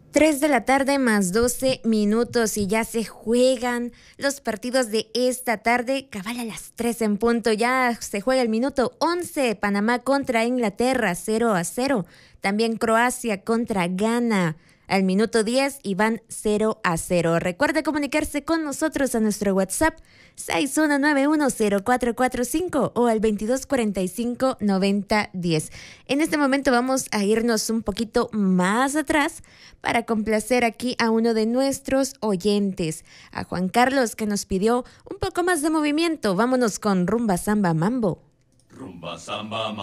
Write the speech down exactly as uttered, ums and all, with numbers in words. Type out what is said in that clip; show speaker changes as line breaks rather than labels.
Tres de la tarde más doce minutos y ya se juegan los partidos de esta tarde. Cabal a las tres en punto. Ya se juega el minuto once. Panamá contra Inglaterra, cero a cero. También Croacia contra Ghana. Al minuto diez y van cero a cero. Recuerde comunicarse con nosotros a nuestro WhatsApp seis uno nueve uno cero cuatro cuatro cinco o al veintidós cuarenta y cinco noventa diez. En este momento vamos a irnos un poquito más atrás para complacer aquí a uno de nuestros oyentes, a Juan Carlos, que nos pidió un poco más de movimiento. Vámonos con Rumba Samba Mambo.
Rumba Samba Mambo.